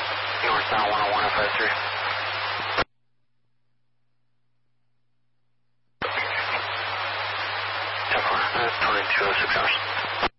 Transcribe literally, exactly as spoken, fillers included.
Northbound one oh one oh five three. ten four, uh, twenty-two oh six hours.